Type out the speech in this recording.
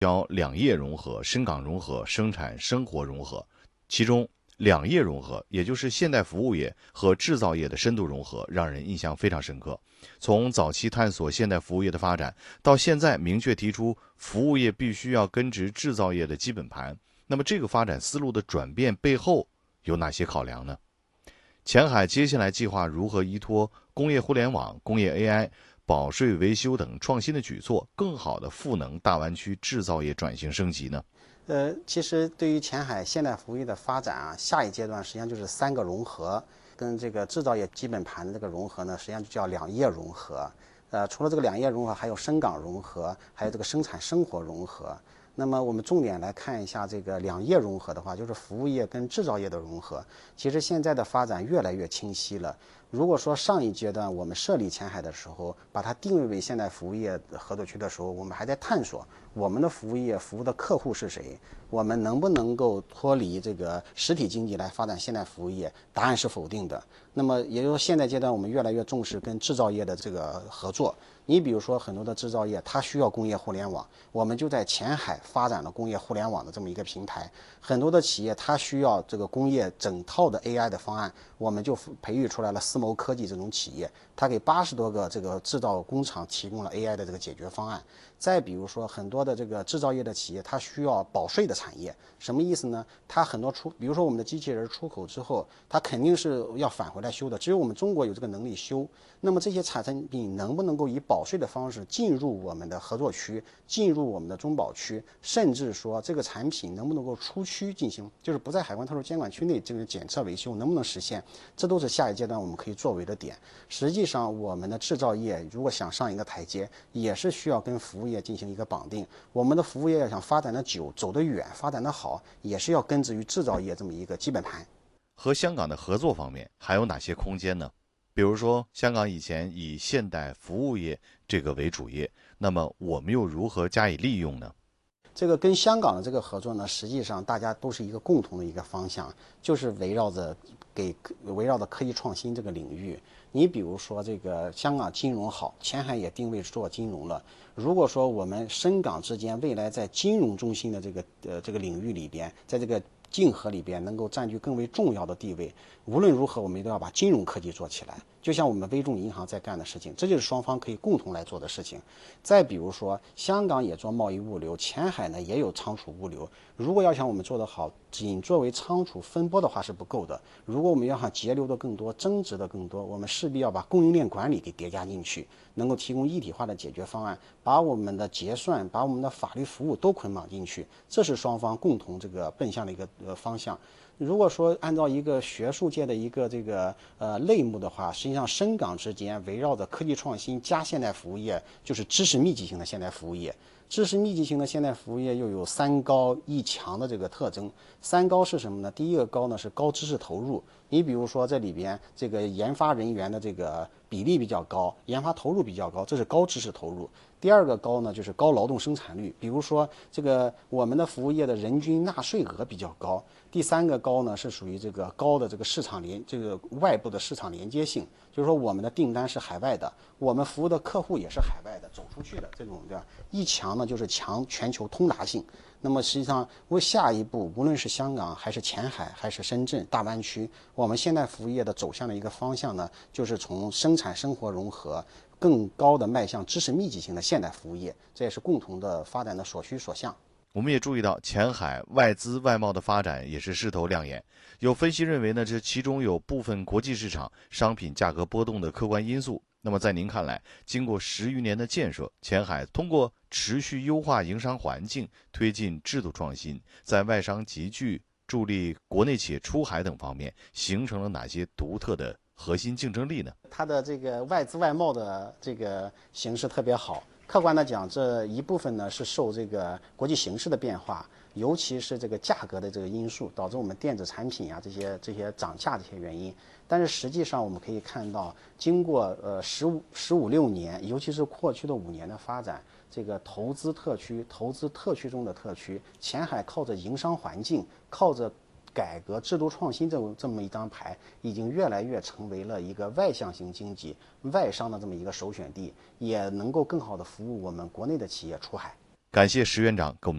叫两业融合、深港融合、生产生活融合。其中两业融合，也就是现代服务业和制造业的深度融合，让人印象非常深刻。从早期探索现代服务业的发展，到现在明确提出服务业必须要根植制造业的基本盘，那么这个发展思路的转变背后有哪些考量呢？前海接下来计划如何依托工业互联网、工业 AI、保税维修等创新的举措，更好地赋能大湾区制造业转型升级呢？ 其实对于前海现代服务业的发展啊，下一阶段实际上就是三个融合，跟这个制造业基本盘的这个融合呢，实际上就叫两业融合。除了这个两业融合，还有深港融合，还有这个生产生活融合。那么我们重点来看一下这个两业融合的话，就是服务业跟制造业的融合。其实现在的发展越来越清晰了。如果说上一阶段我们设立前海的时候，把它定位为现代服务业合作区的时候，我们还在探索我们的服务业服务的客户是谁，我们能不能够脱离这个实体经济来发展现代服务业？答案是否定的。那么也就是说，现在阶段我们越来越重视跟制造业的这个合作。你比如说很多的制造业它需要工业互联网，我们就在前海发展了工业互联网的这么一个平台。很多的企业它需要这个工业整套的 AI 的方案，我们就培育出来了思谋科技这种企业，它给80多个这个制造工厂提供了 AI 的这个解决方案。再比如说很多的这个制造业的企业，它需要保税的产业，什么意思呢？它很多比如说我们的机器人出口之后，它肯定是要返回来修的，只有我们中国有这个能力修。那么这些产品能不能够以保税的方式进入我们的合作区，进入我们的中保区，甚至说这个产品能不能够出区进行，就是不在海关特殊监管区内这个检测维修能不能实现，这都是下一阶段我们可以作为的点。实际上我们的制造业如果想上一个台阶，也是需要跟服务业进行一个绑定。我们的服务业要想发展的久、走得远、发展的好，也是要根植于制造业这么一个基本盘。 和香港的合作方面还有哪些空间呢？比如说，香港以前以现代服务业这个为主业，那么我们又如何加以利用呢？ 这个跟香港的这个合作呢，实际上大家都是一个共同的一个方向，就是围绕着科技创新这个领域。你比如说这个香港金融好，前海也定位做金融了。如果说我们深港之间未来在金融中心的这个领域里边，在这个竞合里边能够占据更为重要的地位，无论如何我们都要把金融科技做起来，就像我们微众银行在干的事情，这就是双方可以共同来做的事情。再比如说香港也做贸易物流，前海呢也有仓储物流，如果要想我们做得好，仅作为仓储分拨的话是不够的，如果我们要想节流的更多，增值的更多，我们势必要把供应链管理给叠加进去，能够提供一体化的解决方案，把我们的结算，把我们的法律服务都捆绑进去，这是双方共同这个奔向的一个方向。如果说按照一个学术界的一个类目的话，实际上深港之间围绕着科技创新加现代服务业，就是知识密集型的现代服务业。知识密集型的现代服务业又有三高一强的这个特征。三高是什么呢？第一个高呢是高知识投入，你比如说这里边这个研发人员的这个比例比较高，研发投入比较高，这是高知识投入。第二个高呢就是高劳动生产率，比如说这个我们的服务业的人均纳税额比较高。第三个高呢是属于这个高的这个这个外部的市场连接性，就是说我们的订单是海外的，我们服务的客户也是海外的，走出去的这种的。一强呢就是强全球通达性。那么实际上为下一步，无论是香港还是前海还是深圳大湾区，我们现代服务业的走向的一个方向呢，就是从生产生活融合更高的迈向知识密集型的现代服务业，这也是共同的发展的所需所向。 我们也注意到，前海外资外贸的发展也是势头亮眼。有分析认为呢，这其中有部分国际市场商品价格波动的客观因素。那么在您看来，经过10余年的建设，前海通过持续优化营商环境，推进制度创新，在外商集聚、助力国内企业出海等方面，形成了哪些独特的核心竞争力呢？ 它的这个外资外贸的这个形势特别好。客观的讲，这一部分呢是受这个国际形势的变化，尤其是这个价格的这个因素，导致我们电子产品啊这些涨价这些原因。但是实际上我们可以看到，经过15、16年，尤其是过去的5年的发展，这个投资特区中的特区，前海靠着营商环境，靠着改革制度创新这么一张牌，已经越来越成为了一个外向型经济、外商的这么一个首选地，也能够更好的服务我们国内的企业出海。 感谢石院长给我们。